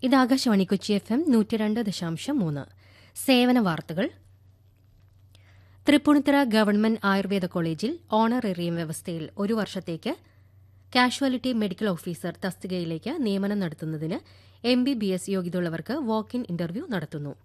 ഇത് ആകാശവാണി കൊച്ചി FM 102.3. സേവന വാർത്തകൾ. തൃപ്പൂണിത്തുറ ഗവൺമെന്റ് ആയുർവേദ കോളേജിൽ ഓണറേറിയം വ്യവസ്ഥയിൽ 1 വർഷത്തേക്ക് കാഷ്വാലിറ്റി മെഡിക്കൽ ഓഫീസർ തസ്തികയിലേക്ക് നിയമനം നടത്തുന്നതിന് MBBS യോഗ്യതയുള്ളവർക്ക് വാക്ക് ഇൻ ഇന്റർവ്യൂ നടത്തുന്നു.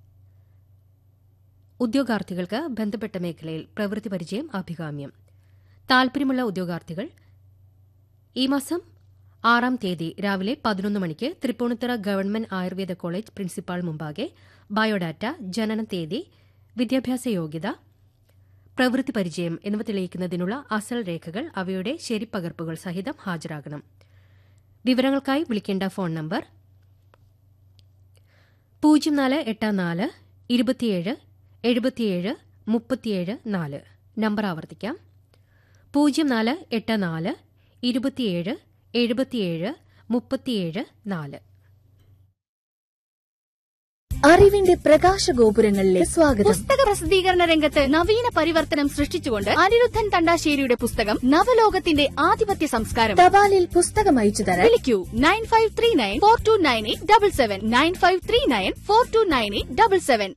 ഉദ്യോഗാർത്ഥികൾക്ക് ബന്ധപ്പെട്ട മേഖലയിൽ പ്രവൃത്തി പരിചയം അഭികാമ്യം. താൽപര്യമുള്ള ഉദ്യോഗാർത്ഥികൾ ഈ മാസം 6-ാം തീയതി രാവിലെ 11 മണിക്ക് Tripunithura government Ayurveda college principal മുമ്പാകെ ബയോഡാറ്റ, ജനന തീയതി, വിദ്യാഭ്യാസ യോഗ്യത, പ്രവൃത്തി പരിചയം എന്നിവ തെളിയിക്കുന്നതിനുള്ള അസൽ രേഖകൾ അവയുടെ ശരിപ്പകർപ്പുകൾ സഹിതം ഹാജരാകണം. വിവരങ്ങൾക്കായി വിളിക്കേണ്ട ഫോൺ നമ്പർ 0484 27 77 37 4. നമ്പർ ആവർത്തിക്കാം. 0484 27 77 37 4. അറിവിന്റെ പ്രകാശഗോപുരങ്ങളിലെ സ്വാഗതം. പുസ്തക പ്രസിദ്ധീകരണ രംഗത്ത് നവീന പരിവർത്തനം സൃഷ്ടിച്ചുകൊണ്ട് അനിരുദ്ധൻ തണ്ടാശ്ശേരിയുടെ പുസ്തകം നവലോകത്തിന്റെ ആധിപത്യ സംസ്കാരം. തപാലിൽ പുസ്തകം അയച്ചു തരാൻ വിളിക്കൂ 9539429877 9539429877.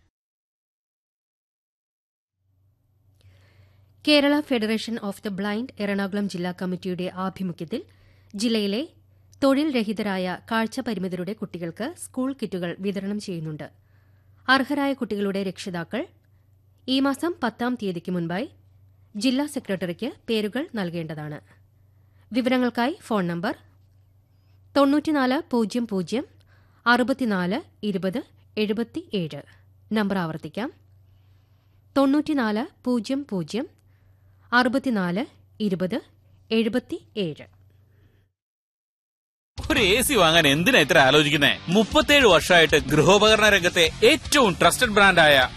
Kerala federation of the blind Ernakulam ജില്ലാ കമ്മിറ്റിയുടെ ആഭിമുഖ്യത്തിൽ ജില്ലയിലെ തൊഴിൽ രഹിതരായ കാഴ്ച പരിമിതരുടെ കുട്ടികൾക്ക് സ്കൂൾ കിറ്റുകൾ വിതരണം ചെയ്യുന്നുണ്ട്. അർഹരായ കുട്ടികളുടെ രക്ഷിതാക്കൾ ഈ മാസം 10-ാം തീയതിക്ക് മുൻപായി ജില്ലാ സെക്രട്ടറിക്ക് പേരുകൾ നൽകേണ്ടതാണ്. വിവരങ്ങൾക്കായി ഫോൺ നമ്പർ 9400 64 20 77. നമ്പർ ആവർത്തിക്കാം. 9400 64 20 77. ഒരു AC വാങ്ങാൻ എന്തിനാ ഇത്ര ആലോചിക്കുന്നേ? 37 വർഷമായിട്ട് ഗൃഹോപകരണ രംഗത്തെ ഏറ്റവും ട്രസ്റ്റഡ് ബ്രാൻഡായ